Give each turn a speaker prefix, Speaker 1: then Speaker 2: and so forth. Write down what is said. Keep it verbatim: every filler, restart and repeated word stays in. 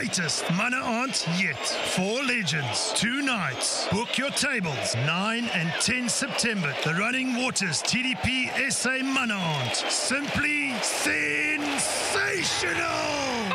Speaker 1: greatest mana aunt yet. Four legends, two nights. Book your tables, nine and ten September. The Running Waters T D P S A Mana Aunt. Simply sensational!